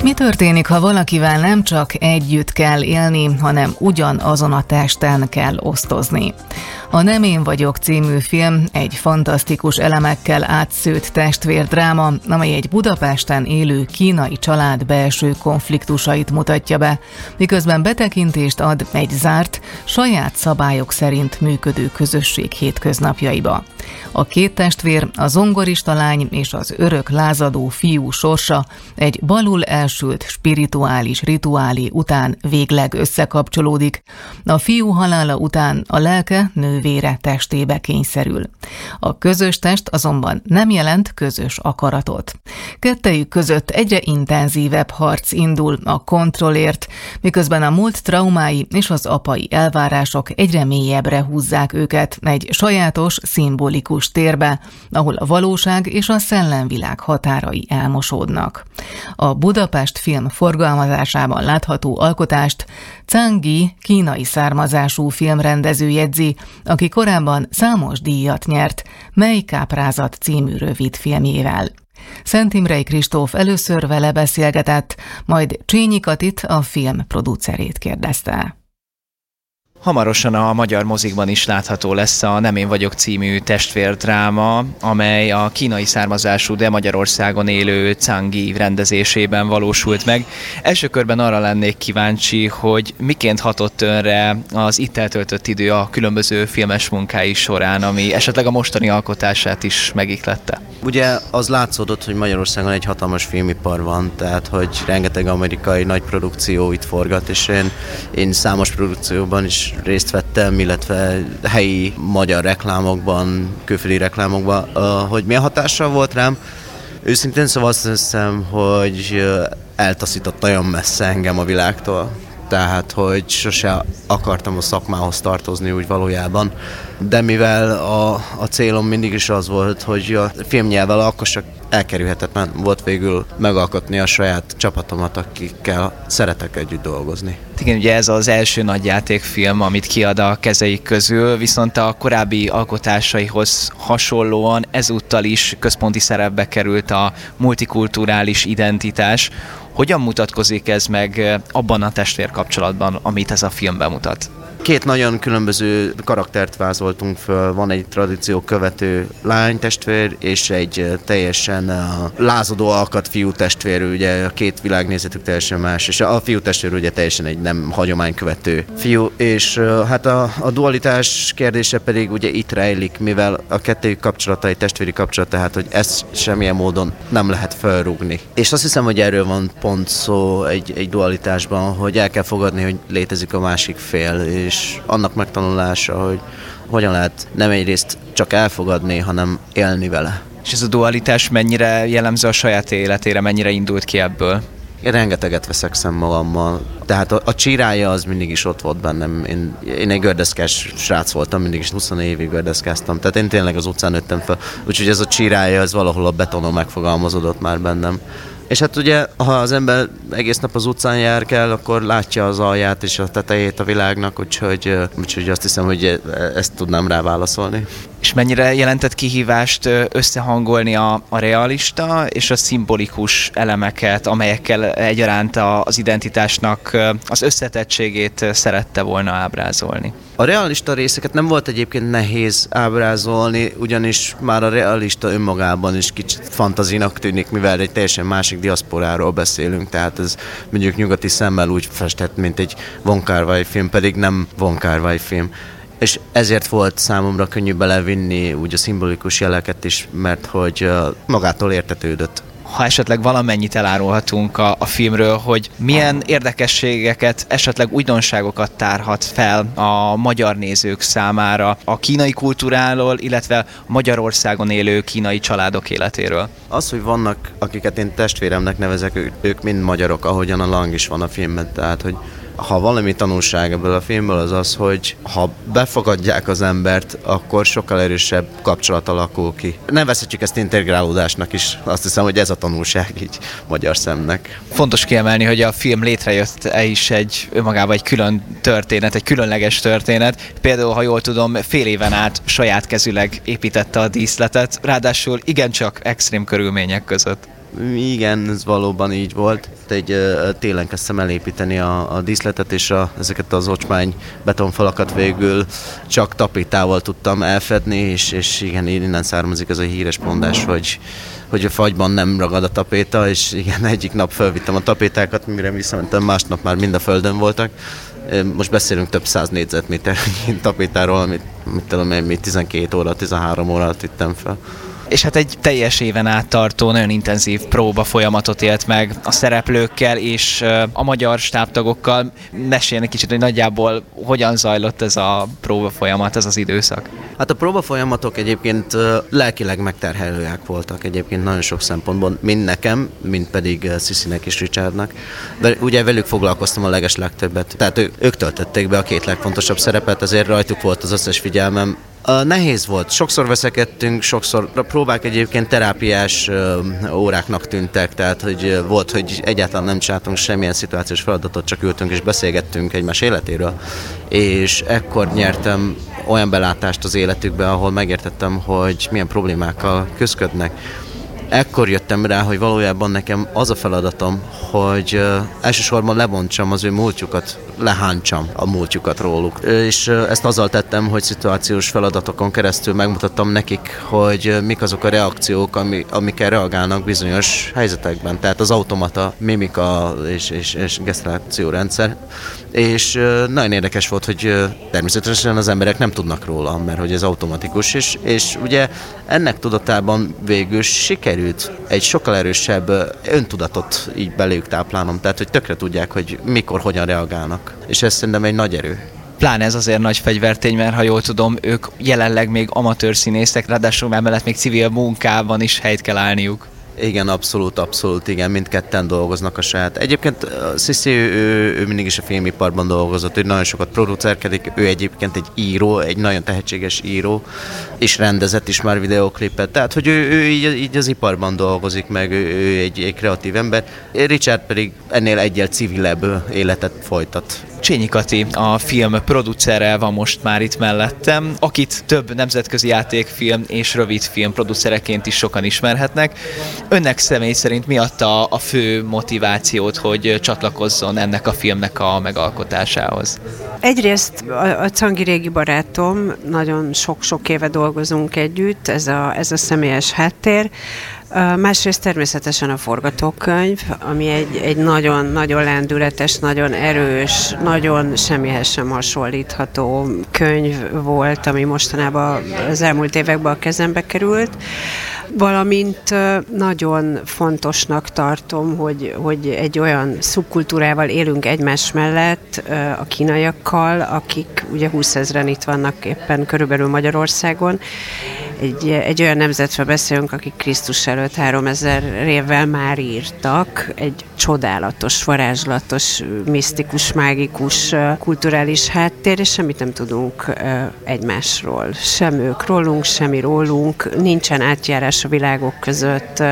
Mi történik, ha valakivel nem csak együtt kell élni, hanem ugyanazon a testen kell osztozni? A Nem én vagyok című film egy fantasztikus elemekkel átszőtt testvérdráma, amely egy Budapesten élő kínai család belső konfliktusait mutatja be, miközben betekintést ad egy zárt, saját szabályok szerint működő közösség hétköznapjaiba. A két testvér, a zongorista lány és az örök lázadó fiú sorsa egy balul elsült spirituális rituálé után végleg összekapcsolódik. A fiú halála után a lelke nővére testébe kényszerül. A közös test azonban nem jelent közös akaratot. Kettejük között egyre intenzívebb harc indul a kontrollért, miközben a múlt traumái és az apai elvárások egyre mélyebbre húzzák őket egy sajátos, szimbolikus térbe, ahol a valóság és a szellemvilág határai elmosódnak. A Budapest film forgalmazásában látható alkotást Zhang Yi kínai származású filmrendező jegyzi, aki korábban számos díjat nyert Mely káprázat című rövidfilmjével. Szent Imrei Kristóf először vele beszélgetett, majd Csényi Katit, a film producerét kérdezte. Hamarosan a magyar mozikban is látható lesz a Nem én vagyok című testvérdráma, amely a kínai származású, de Magyarországon élő Zhang Yi rendezésében valósult meg. Első körben arra lennék kíváncsi, hogy miként hatott önre az itt eltöltött idő a különböző filmes munkái során, ami esetleg a mostani alkotását is megihlette. Ugye az látszódott, hogy Magyarországon egy hatalmas filmipar van, tehát hogy rengeteg amerikai nagy produkció itt forgat, és én számos produkcióban is részt vettem, illetve helyi magyar reklámokban, külföldi reklámokban, hogy milyen hatással volt rám. Őszintén szóval azt hiszem, hogy eltaszított nagyon messze engem a világtól. Tehát, hogy sose akartam a szakmához tartozni úgy valójában. De mivel a célom mindig is az volt, hogy a filmnyelvvel akkor csak elkerülhetetlen volt végül megalkotni a saját csapatomat, akikkel szeretek együtt dolgozni. Igen, ugye ez az első nagyjátékfilm, amit kiad a kezeik közül, viszont a korábbi alkotásaihoz hasonlóan ezúttal is központi szerepbe került a multikulturális identitás. Hogyan mutatkozik ez meg abban a testvérkapcsolatban, amit ez a film bemutat? Két nagyon különböző karaktert vázoltunk föl. Van egy tradíció követő lánytestvér, és egy teljesen lázadó alkat fiú testvér, ugye a két világnézetük teljesen más, és a fiú testvér ugye teljesen egy nem hagyománykövető fiú, és hát a dualitás kérdése pedig ugye itt rejlik, mivel a kettőjük kapcsolata egy testvéri kapcsolat, tehát hogy ezt semmilyen módon nem lehet felrúgni. És azt hiszem, hogy erről van pont szó egy dualitásban, hogy el kell fogadni, hogy létezik a másik fél, és annak megtanulása, hogy hogyan lehet nem egyrészt csak elfogadni, hanem élni vele. És ez a dualitás mennyire jellemző a saját életére, mennyire indult ki ebből? Én rengeteget veszekszem magammal. Tehát a csirája az mindig is ott volt bennem. Én egy gördeszkás srác voltam, mindig is 20 évig gördeszkáztam. Tehát én tényleg az utcán nőttem fel. Úgyhogy ez a csirája, ez valahol a betonon megfogalmazódott már bennem. És hát ugye, ha az ember egész nap az utcán jár kell, akkor látja az alját és a tetejét a világnak, úgyhogy azt hiszem, hogy ezt tudnám rá válaszolni. És mennyire jelentett kihívást összehangolni a realista és a szimbolikus elemeket, amelyekkel egyaránt az identitásnak az összetettségét szerette volna ábrázolni? A realista részeket nem volt egyébként nehéz ábrázolni, ugyanis már a realista önmagában is kicsit fantazinak tűnik, mivel egy teljesen másik diaszporáról beszélünk, tehát ez mondjuk nyugati szemmel úgy festett, mint egy Wong Kar-wai film, pedig nem Wong Kar-wai film. És ezért volt számomra könnyű belevinni úgy a szimbolikus jeleket is, mert hogy magától értetődött. Ha esetleg valamennyit elárulhatunk a filmről, hogy milyen érdekességeket, esetleg újdonságokat tárhat fel a magyar nézők számára a kínai kultúráról, illetve Magyarországon élő kínai családok életéről. Az, hogy vannak, akiket én testvéremnek nevezek, ők mind magyarok, ahogyan a Lang is van a filmben, tehát hogy ha valami tanulság ebből a filmből az az, hogy ha befogadják az embert, akkor sokkal erősebb kapcsolat alakul ki. Nem veszhetjük ezt integrálódásnak is, azt hiszem, hogy ez a tanulság így magyar szemnek. Fontos kiemelni, hogy a film létrejött is önmagában egy külön történet, egy különleges történet. Például, ha jól tudom, fél éven át saját kezüleg építette a díszletet, ráadásul igencsak extrém körülmények között. Igen, ez valóban így volt. Télen kezdtem elépíteni a díszletet, és ezeket az ocsmány betonfalakat végül csak tapétával tudtam elfedni, és igen, innen származik ez a híres mondás, hogy a fagyban nem ragad a tapéta, és igen, egyik nap felvittem a tapétákat, mire visszamentem, másnap már mind a földön voltak. Most beszélünk több 100 négyzetméter tapétáról, amit 12 óra, 13 óra alatt vittem fel. És hát egy teljes éven át tartó, nagyon intenzív próba folyamatot élt meg a szereplőkkel és a magyar stábtagokkal. Meséljen egy kicsit, hogy nagyjából hogyan zajlott ez a próba folyamat, ez az időszak? Hát a próba folyamatok egyébként lelkileg megterhelőek voltak egyébként nagyon sok szempontból, mind nekem, mind pedig Sisinek és Richardnak. De ugye velük foglalkoztam a legtöbbet. Tehát ők töltötték be a két legfontosabb szerepet, ezért rajtuk volt az összes figyelmem. Nehéz volt. Sokszor veszekedtünk, sokszor a próbák egyébként terápiás óráknak tűntek, tehát hogy volt, hogy egyáltalán nem csináltunk semmilyen szituációs feladatot, csak ültünk és beszélgettünk egymás életéről. És ekkor nyertem olyan belátást az életükbe, ahol megértettem, hogy milyen problémákkal küzdködnek. Ekkor jöttem rá, hogy valójában nekem az a feladatom, hogy elsősorban lebontsam az ő múltjukat, lehántsam a múltjukat róluk. És ezt azzal tettem, hogy szituációs feladatokon keresztül megmutattam nekik, hogy mik azok a reakciók, amikkel reagálnak bizonyos helyzetekben. Tehát az automata, mimika és geszturációrendszer. És nagyon érdekes volt, hogy természetesen az emberek nem tudnak róla, mert hogy ez automatikus, és ugye ennek tudatában végül sikerült egy sokkal erősebb öntudatot így beléjük táplálnom, tehát hogy tökre tudják, hogy mikor, hogyan reagálnak. És ez szerintem egy nagy erő. Pláne ez azért nagy fegyvertény, mert ha jól tudom, ők jelenleg még amatőr színészek, ráadásul emellett még civil munkában is helyt kell állniuk. Igen, abszolút, igen, mindketten dolgoznak a saját. Egyébként Sisi, ő mindig is a filmiparban dolgozott, ő nagyon sokat producerkedik, ő egyébként egy író, egy nagyon tehetséges író, és rendezett is már videóklipet, tehát hogy ő így az iparban dolgozik, meg ő egy kreatív ember. Richard pedig ennél egyel civilebb életet folytat. Csényi Kati, a film producere van most már itt mellettem, akit több nemzetközi játékfilm és rövidfilm producereként is sokan ismerhetnek. Önnek személy szerint mi adta a fő motivációt, hogy csatlakozzon ennek a filmnek a megalkotásához? Egyrészt a Czangi régi barátom, nagyon sok-sok éve dolgozunk együtt, ez a személyes háttér. Másrészt természetesen a forgatókönyv, ami egy nagyon lendületes, nagyon erős, nagyon semmihez sem hasonlítható könyv volt, ami mostanában az elmúlt években a kezembe került. Valamint nagyon fontosnak tartom, hogy egy olyan szubkultúrával élünk egymás mellett a kínaiakkal, akik ugye 20 000-en itt vannak éppen körülbelül Magyarországon. Egy olyan nemzetről beszélünk, akik Krisztus előtt 3000 évvel már írtak. Egy csodálatos, varázslatos, misztikus, mágikus, kulturális háttér, és semmit nem tudunk egymásról. Sem ők rólunk, semmi rólunk, nincsen átjárás a világok között,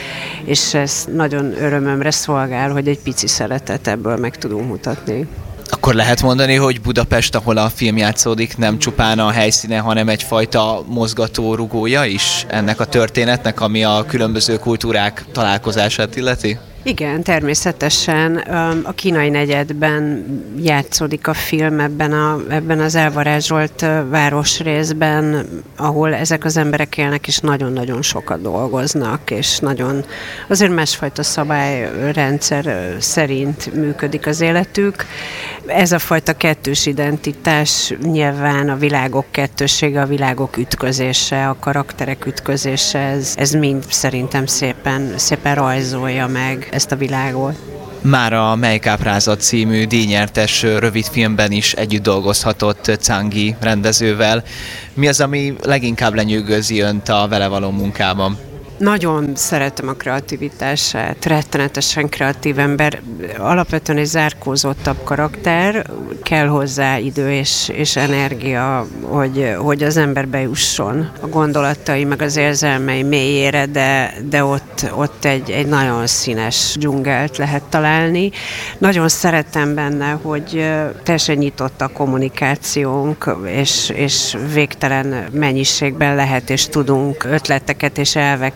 és ez nagyon örömömre szolgál, hogy egy pici szeretet ebből meg tudunk mutatni. Akkor lehet mondani, hogy Budapest, ahol a film játszódik, nem csupán a helyszíne, hanem egyfajta mozgató rugója is ennek a történetnek, ami a különböző kultúrák találkozását illeti? Igen, természetesen a kínai negyedben játszódik a film, ebben az elvarázsolt városrészben, ahol ezek az emberek élnek, és nagyon-nagyon sokat dolgoznak, és nagyon azért másfajta szabályrendszer szerint működik az életük. Ez a fajta kettős identitás nyilván a világok kettősége, a világok ütközése, a karakterek ütközése, ez mind szerintem szépen rajzolja meg ezt a világot. Már a Mely Káprázat című díjnyertes rövidfilmben is együtt dolgozhatott Czangi rendezővel. Mi az, ami leginkább lenyűgözi önt a vele való munkában? Nagyon szeretem a kreativitását, rettenetesen kreatív ember, alapvetően egy zárkózottabb karakter, kell hozzá idő és energia, hogy az ember bejusson a gondolatai, meg az érzelmei mélyére, de ott egy nagyon színes dzsungelt lehet találni. Nagyon szeretem benne, hogy teljesen nyitott a kommunikációnk, és végtelen mennyiségben lehet, és tudunk ötleteket és elveket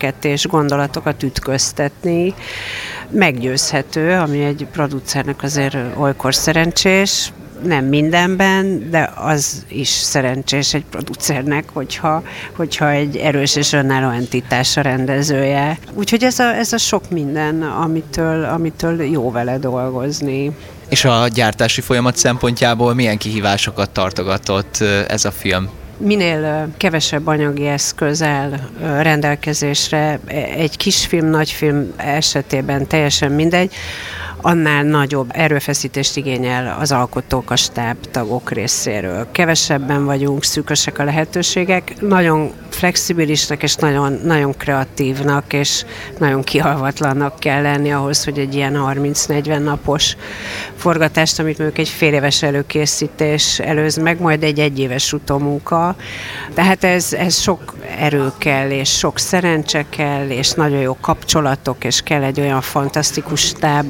ötleteket és gondolatokat ütköztetni. Meggyőzhető, ami egy producernek azért olykor szerencsés, nem mindenben, de az is szerencsés egy producernek, hogyha egy erős és önálló entitás a rendezője. Úgyhogy ez a sok minden, amitől jó vele dolgozni. És a gyártási folyamat szempontjából milyen kihívásokat tartogatott ez a film? Minél kevesebb anyagi eszköz áll rendelkezésre, egy kisfilm, nagyfilm esetében teljesen mindegy, annál nagyobb erőfeszítést igényel az alkotók, a stábtagok részéről. Kevesebben vagyunk, szűkösek a lehetőségek, nagyon flexibilisnek és nagyon, nagyon kreatívnak és nagyon kialvatlannak kell lenni ahhoz, hogy egy ilyen 30-40 napos forgatást, amit mondjuk egy fél éves előkészítés előz meg, majd egy egyéves utómunka. Tehát ez sok erő kell, és sok szerencse kell, és nagyon jó kapcsolatok, és kell egy olyan fantasztikus stáb,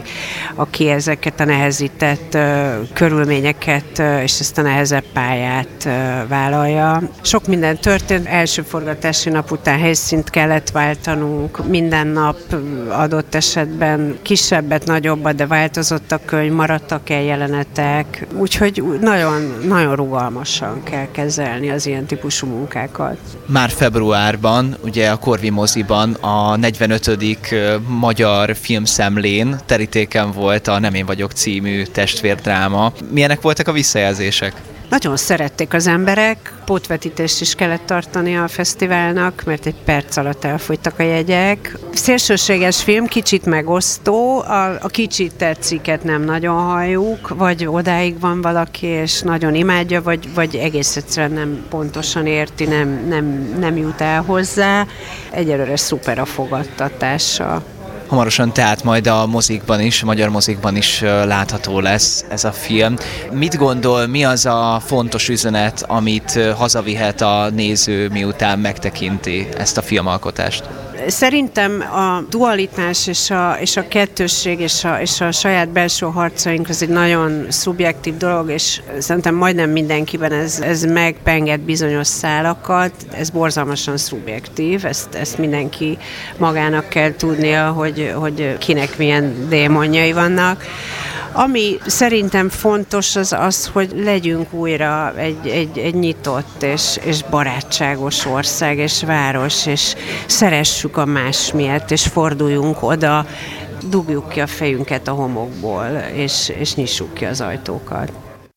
aki ezeket a nehezített körülményeket és ezt a nehezebb pályát vállalja. Sok minden történt. Első forgatási nap után helyszínt kellett váltanunk. Minden nap adott esetben kisebbet, nagyobbat, de változott a könyv, maradtak el jelenetek. Úgyhogy nagyon, nagyon rugalmasan kell kezelni az ilyen típusú munkákat. Már februárban, ugye a Corvi moziban a 45. magyar filmszemlén terítéken volt a Nem én vagyok című testvérdráma. Milyenek voltak a visszajelzések? Nagyon szerették az emberek, pótvetítést is kellett tartani a fesztiválnak, mert egy perc alatt elfogytak a jegyek. Szélsőséges film, kicsit megosztó, a kicsit tetsziket nem nagyon halljuk, vagy odáig van valaki, és nagyon imádja, vagy egész egyszerűen nem pontosan érti, nem jut el hozzá. Egyelőre szuper a fogadtatása. Hamarosan tehát majd a mozikban is, a magyar mozikban is látható lesz ez a film. Mit gondol, mi az a fontos üzenet, amit hazavihet a néző, miután megtekinti ezt a filmalkotást? Szerintem a dualitás és a kettősség és a saját belső harcaink az egy nagyon szubjektív dolog, és szerintem majdnem mindenkiben ez megpenget bizonyos szálakat, ez borzalmasan szubjektív, ezt mindenki magának kell tudnia, hogy kinek milyen démonjai vannak. Ami szerintem fontos az, hogy legyünk újra egy nyitott és barátságos ország és város, és szeressük a más miatt, és forduljunk oda, dugjuk ki a fejünket a homokból, és nyissuk ki az ajtókat.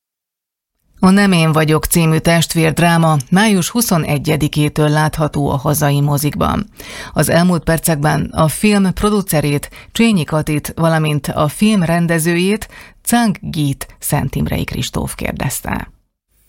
A Nem én vagyok című testvérdráma május 21-től látható a hazai mozikban. Az elmúlt percekben a film producerét, Csényi Katit, valamint a film rendezőjét, Czang Git Szent Imrei Kristóf kérdezte.